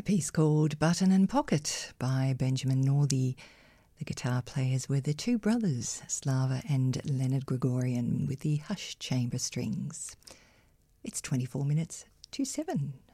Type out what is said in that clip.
A piece called Button and Pocket by Benjamin Northey. The guitar players were the two brothers, Slava and Leonard Gregorian, with the Hush Chamber Strings. It's 24 minutes to 7